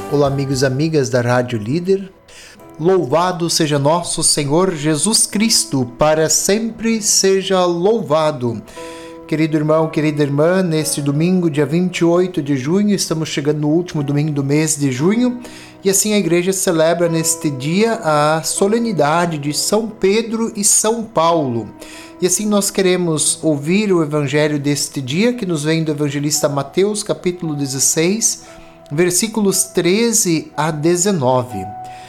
Olá, amigos e amigas da Rádio Líder. Louvado seja nosso Senhor Jesus Cristo, para sempre seja louvado. Querido irmão, querida irmã, neste domingo, dia 28 de junho, estamos chegando no último domingo do mês de junho, e assim a igreja celebra neste dia a solenidade de São Pedro e São Paulo. E assim nós queremos ouvir o evangelho deste dia, que nos vem do evangelista Mateus, capítulo 16, versículos 13 a 19.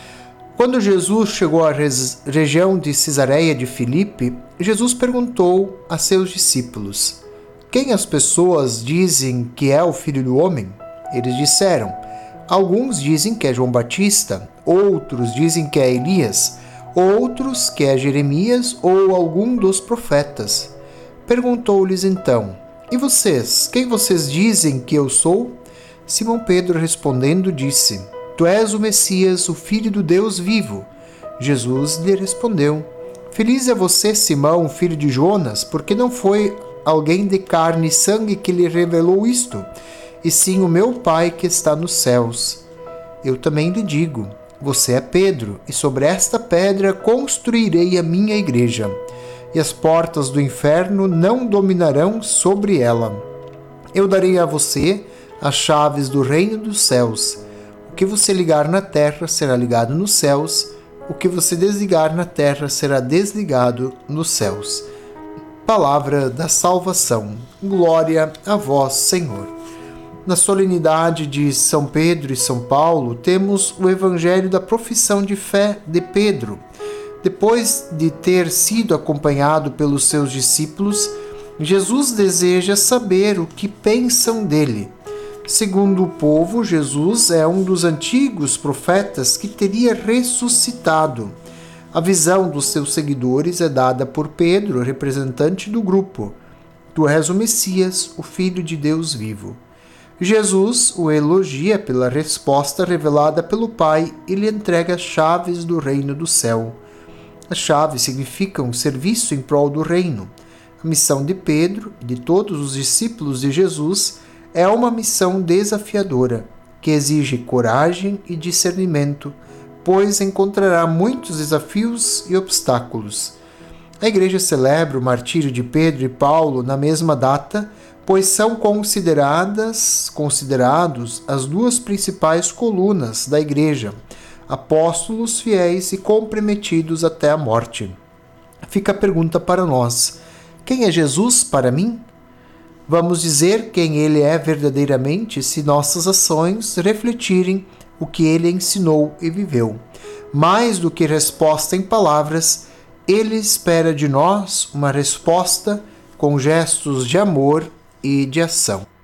Quando Jesus chegou à região de Cesareia de Filipe, Jesus perguntou a seus discípulos: quem as pessoas dizem que é o Filho do Homem? Eles disseram: alguns dizem que é João Batista, outros dizem que é Elias, outros que é Jeremias ou algum dos profetas. Perguntou-lhes então: e vocês, quem vocês dizem que eu sou? Simão Pedro respondendo disse: Tu és o Messias, o Filho do Deus vivo. Jesus lhe respondeu: Feliz é você, Simão, filho de Jonas, porque não foi alguém de carne e sangue que lhe revelou isto, e sim o meu Pai que está nos céus. Eu também lhe digo: você é Pedro, e sobre esta pedra construirei a minha igreja, e as portas do inferno não dominarão sobre ela. Eu darei a você as chaves do reino dos céus. O que você ligar na terra será ligado nos céus, o que você desligar na terra será desligado nos céus. Palavra da salvação. Glória a vós, Senhor. Na solenidade de São Pedro e São Paulo, temos o evangelho da profissão de fé de Pedro. Depois de ter sido acompanhado pelos seus discípulos, Jesus deseja saber o que pensam dele. Segundo o povo, Jesus é um dos antigos profetas que teria ressuscitado. A visão dos seus seguidores é dada por Pedro, representante do grupo. Tu és o Messias, o Filho de Deus vivo. Jesus o elogia pela resposta revelada pelo Pai e lhe entrega as chaves do reino do céu. As chaves significam serviço em prol do reino. A missão de Pedro e de todos os discípulos de Jesus é uma missão desafiadora, que exige coragem e discernimento, pois encontrará muitos desafios e obstáculos. A Igreja celebra o martírio de Pedro e Paulo na mesma data, pois são considerados as duas principais colunas da Igreja, apóstolos fiéis e comprometidos até a morte. Fica a pergunta para nós: quem é Jesus para mim? Vamos dizer quem ele é verdadeiramente se nossas ações refletirem o que ele ensinou e viveu. Mais do que resposta em palavras, ele espera de nós uma resposta com gestos de amor e de ação.